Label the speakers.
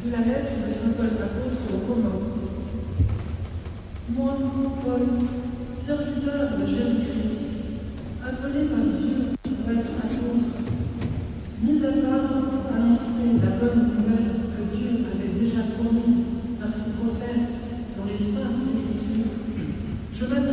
Speaker 1: De la lettre de saint Paul apôtre aux Romains. Moi, Paul, serviteur de Jésus-Christ, appelé par Dieu pour être apôtre, mis à part pour annoncer la bonne nouvelle que Dieu avait déjà promise par ses prophètes dans les saintes Écritures, je m'attends